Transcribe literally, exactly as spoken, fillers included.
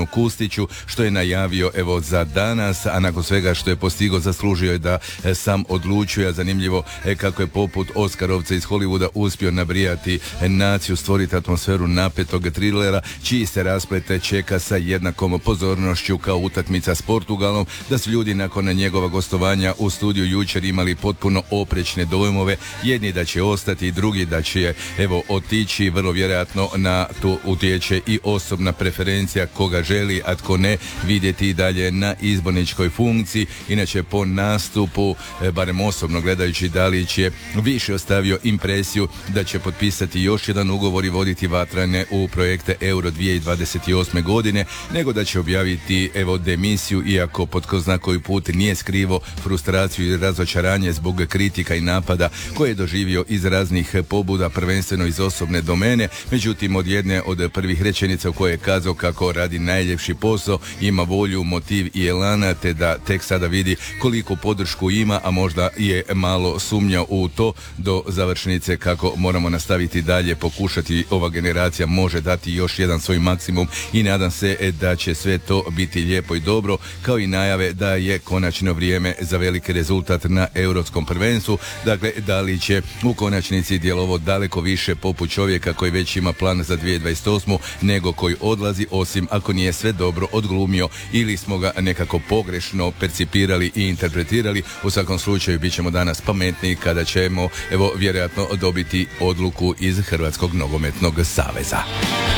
Ivanu Kustiću, što je najavio evo za danas, a nakon svega što je postigao zaslužio je da e, sam odlučuje, a zanimljivo e, kako je poput Oskarovca iz Hollywooda uspio nabrijati e, naciju, stvoriti atmosferu napetog trilera, čiji se rasplete čeka sa jednakom pozornošću kao utakmica s Portugalom, da su ljudi nakon njegova gostovanja u studiju jučer imali potpuno oprečne dojmove, jedni da će ostati, drugi da će evo otići, vrlo vjerojatno na to utječe i osobna preferencija koga želi, a tko ne, vidjeti i dalje na izborničkoj funkciji. Inače po nastupu, e, barem osobno gledajući, Dalić je više ostavio impresiju da će potpisati još jedan ugovor i voditi vatrane u projekte Euro dvije tisuće dvadeset osme godine, nego da će objaviti evo demisiju, iako pod ko zna koji put nije skrivo frustraciju i razočaranje zbog kritika i napada koje je doživio iz raznih pobuda, prvenstveno iz osobne domene. Međutim, od jedne od prvih rečenica u kojoj je kazao kako radi najljepši posao, ima volju, motiv i elana, te da tek sada vidi koliko podršku ima, a možda je malo sumnjao u to do završnice kako moramo nastaviti dalje, pokušati, ova generacija može dati još jedan svoj maksimum i nadam se da će sve to biti lijepo i dobro, kao i najave da je konačno vrijeme za veliki rezultat na europskom prvenstvu. Dakle, Dalić je u konačnici djelovao daleko više poput čovjeka koji već ima plan za dvije tisuće dvadeset osmu nego koji odlazi, osim ako nije sve dobro odglumio ili smo ga nekako pogrešno percipirali i interpretirali. U svakom slučaju bit ćemo danas pametniji kada ćemo evo vjerojatno dobiti odluku iz Hrvatskog nogometnog saveza.